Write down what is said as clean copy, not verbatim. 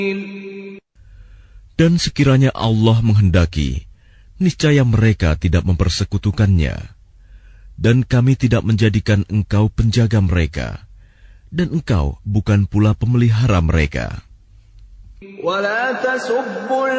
Dan sekiranya Allah menghendaki, niscaya mereka tidak mempersekutukannya. Dan kami tidak menjadikan engkau penjaga mereka, dan engkau bukan pula pemelihara mereka. ولا تسبوا